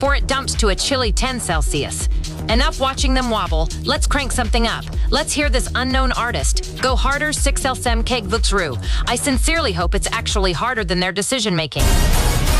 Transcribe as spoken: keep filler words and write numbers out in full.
before it dumps to a chilly ten Celsius. Enough watching them wobble. Let's crank something up. Let's hear this unknown artist go harder six L S M Keg Vuxru. I sincerely hope it's actually harder than their decision making.